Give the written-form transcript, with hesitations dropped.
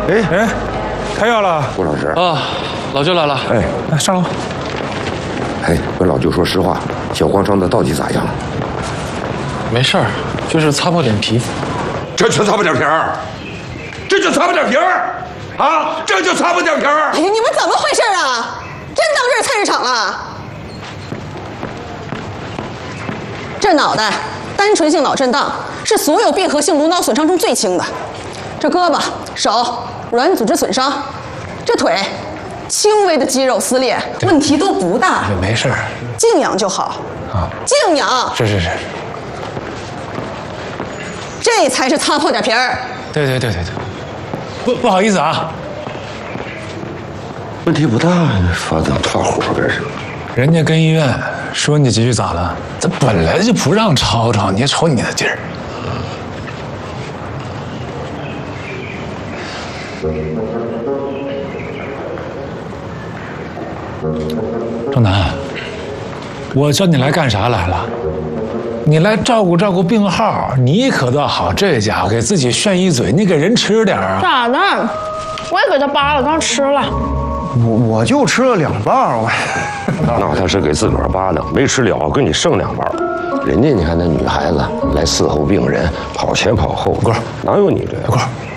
哎，开药了， 顾老师啊，老舅来了。 哎， 来上楼。 哎，跟老舅说实话，小黄伤的到底咋样？ 没事儿，就是擦破点皮。 这就擦破点皮儿，这就擦破点皮儿啊！这就擦破点皮儿。 哎呀，你们怎么回事啊？真当这是菜市场了？这脑袋单纯性脑震荡是所有闭合性颅脑损伤中最轻的，这胳膊、手软组织损伤，这腿轻微的肌肉撕裂，问题都不大， 没事儿， 静养就好啊，静养。 是， 这才是擦破点皮儿。 对，不好意思啊， 问题不大，发怎么发火干什么？ 人家跟医院说你几句咋了？这本来就不让吵吵，你瞅你的劲儿。郑南，我叫你来干啥来了？你来照顾照顾病号，你可倒好，这家伙给自己炫一嘴，你给人吃点啊！ 咋的？我也给他扒了，刚吃了。 我就吃了2包， 那他是给自个儿扒的，没吃了，给你剩2包。人家你看那女孩子来伺候病人，跑前跑后，哪有你这样？